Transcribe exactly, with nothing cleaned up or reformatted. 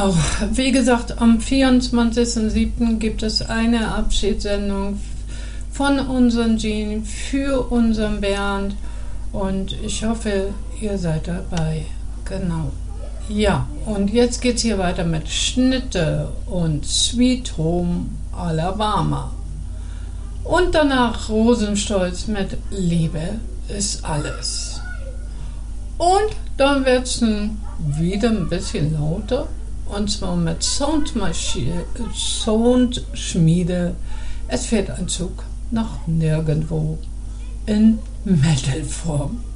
Genau, wie gesagt, am vierundzwanzigsten siebten gibt es eine Abschiedssendung von unserem Jean für unseren Bernd und ich hoffe, ihr seid dabei. Genau. Ja, und jetzt geht's hier weiter mit Schnitte und Sweet Home Alabama. Und danach Rosenstolz mit Liebe ist alles. Und dann wird's wieder ein bisschen lauter. Und zwar mit Soundmaschine, Soundschmiede. Es fährt ein Zug nach nirgendwo in Metalform.